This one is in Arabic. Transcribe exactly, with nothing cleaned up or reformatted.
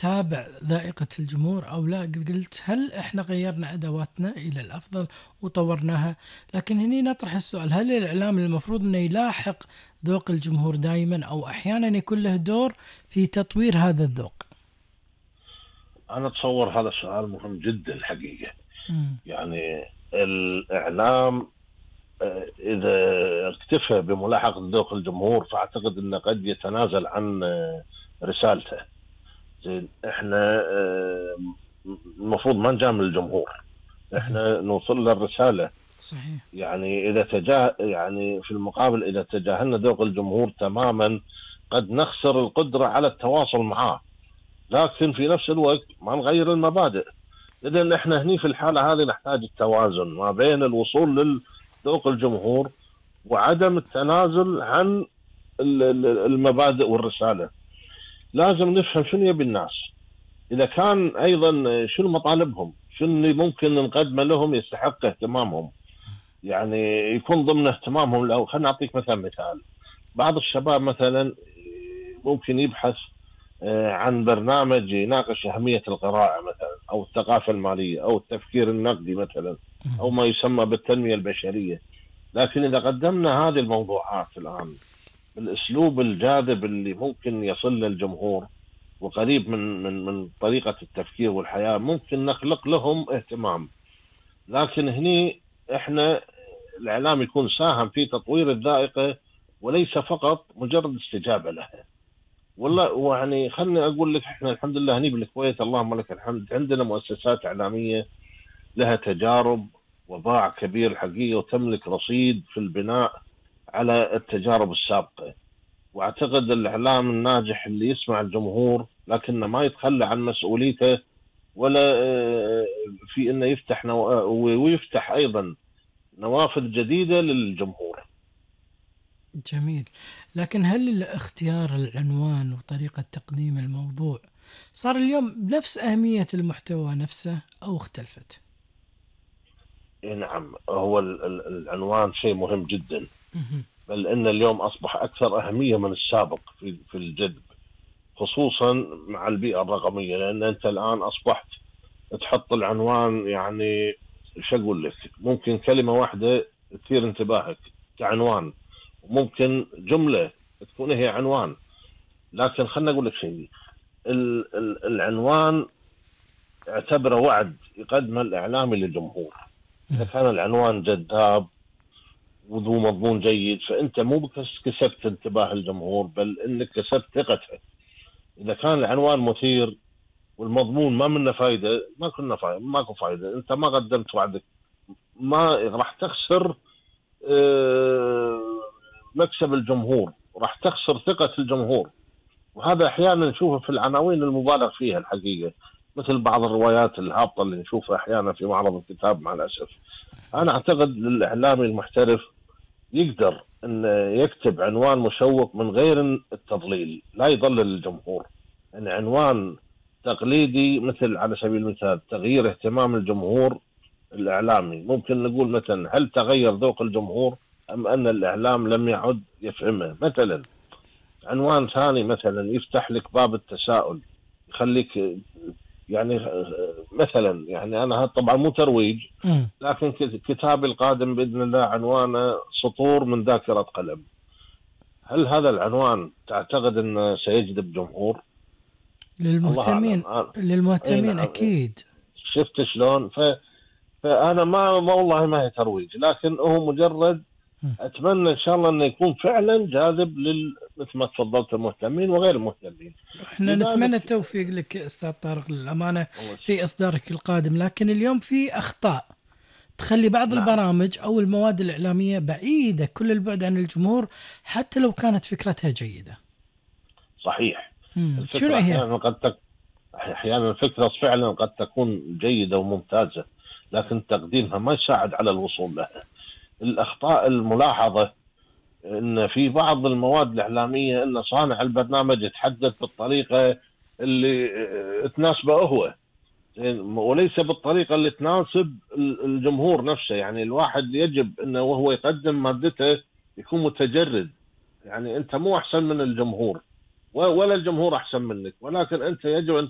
تتابع ذائقة الجمهور أو لا؟ قد قلت هل إحنا غيرنا أدواتنا إلى الأفضل وطورناها، لكن هني نطرح السؤال: هل الإعلام المفروض أنه يلاحق ذوق الجمهور دائما، أو أحيانا يكون له دور في تطوير هذا الذوق؟ أنا أتصور هذا السؤال مهم جدا الحقيقة. مم. يعني الإعلام آه، إذا اكتفى بملاحقة ذوق الجمهور فأعتقد أنه قد يتنازل عن آه، رسالته. زين، إحنا آه، المفروض ما نجامل الجمهور، مم. إحنا نوصل له الرسالة. صحيح. يعني إذا تجاه يعني في المقابل إذا تجاهلنا ذوق الجمهور تماما قد نخسر القدرة على التواصل معه، لكن في نفس الوقت ما نغير المبادئ. إذن إحنا هني في الحالة هذه نحتاج التوازن ما بين الوصول لذوق الجمهور وعدم التنازل عن ال- ال- المبادئ والرسالة. لازم نفهم شنو يبي الناس، إذا كان أيضا شنو مطالبهم، شنو اللي ممكن نقدمه لهم يستحق اهتمامهم، يعني يكون ضمن اهتمامهم. لو خلينا نعطيك مثلا مثال، بعض الشباب مثلا ممكن يبحث آه، عن برنامج يناقش أهمية القراءة مثلا، أو الثقافة المالية، أو التفكير النقدي مثلا، أو مم. ما يسمى بالتنمية البشرية. لكن إذا قدمنا هذه الموضوعات الآن بالأسلوب الجاذب اللي ممكن يصل للجمهور وقريب من من من طريقة التفكير والحياة، ممكن نخلق لهم اهتمام. لكن هني احنا الإعلام يكون ساهم في تطوير الذائقة وليس فقط مجرد استجابة لها. والله ويعني خلني اقول لك، احنا الحمد لله هني بالكويت اللهم لك الحمد عندنا مؤسسات اعلاميه لها تجارب وباع كبير الحقيقه، وتملك رصيد في البناء على التجارب السابقه. واعتقد الاعلام الناجح اللي يسمع الجمهور لكنه ما يتخلى عن مسؤوليته، ولا آه، في انه يفتح نوا... ويفتح ايضا نوافذ جديده للجمهور. جميل. لكن هل اختيار العنوان وطريقة تقديم الموضوع صار اليوم بنفس أهمية المحتوى نفسه أو اختلفت؟ إيه نعم، هو ال- ال- العنوان شيء مهم جدا، مهم. بل ان اليوم اصبح اكثر اهميه من السابق في في الجذب، خصوصا مع البيئه الرقميه. لان انت الان اصبحت تحط العنوان، يعني شو اقول لك، ممكن كلمه واحده تثير انتباهك كعنوان، وممكن جمله تكون هي عنوان. لكن خلنا اقول لك شيء، ال- ال- العنوان اعتبره وعد يقدمه الاعلامي للجمهور. اذا مم. كان العنوان جذاب وذو مضمون جيد فانت مو بس كسبت انتباه الجمهور، بل انك كسبت ثقته. اذا كان العنوان مثير والمضمون ما منه فايده، ما كنا فايده ماكو فايده، انت ما قدمت وعدك، ما راح تخسر آه، مكسب الجمهور، راح تخسر ثقه الجمهور. وهذا احيانا نشوفه في العناوين المبالغ فيها الحقيقه، مثل بعض الروايات الهابطه اللي نشوفها احيانا في معرض الكتاب مع الاسف. انا اعتقد للاعلامي المحترف يقدر ان يكتب عنوان مشوق من غير التضليل، لا يضلل الجمهور. يعني عنوان تقليدي مثل على سبيل المثال تغيير اهتمام الجمهور الاعلامي، ممكن نقول مثلا هل تغير ذوق الجمهور ام ان الاعلام لم يعد يفهمه مثلا. عنوان ثاني مثلا يفتح لك باب التساؤل، يخليك يعني مثلا، يعني انا طبعا مو ترويج، مم. لكن كتابي القادم باذن الله عنوانه سطور من ذاكره قلم. هل هذا العنوان تعتقد انه سيجذب جمهور؟ الله للمهتمين. اعلم. أنا اي للمهتمين نعم، أكيد. شفت شلون؟ ف... فانا ما... ما والله ما هي ترويج، لكن هو مجرد مم. اتمنى ان شاء الله انه يكون فعلا جاذب لل مثل ما تفضلت المهتمين وغير المهتمين. احنا نتمنى لذلك التوفيق لك أستاذ طارق للأمانة الله في يسلمك. إصدارك القادم، لكن اليوم في أخطاء تخلي بعض نعم البرامج أو المواد الإعلامية بعيدة كل البعد عن الجمهور حتى لو كانت فكرتها جيدة. صحيح. مم. شنو الفكره هي؟ احيانا قد تك... احيانا الفكره فعلا قد تكون جيده وممتازه، لكن تقديمها ما يساعد على الوصول لها. الاخطاء الملاحظه ان في بعض المواد الاعلاميه ان صانع البرنامج يتحدث بالطريقه اللي اه، تناسبه هو، زين، وليس بالطريقه اللي تناسب ال- الجمهور نفسه. يعني الواحد يجب انه وهو يقدم مادته يكون متجرد. يعني انت مو احسن من الجمهور و- ولا الجمهور احسن منك، ولكن انت يجب ان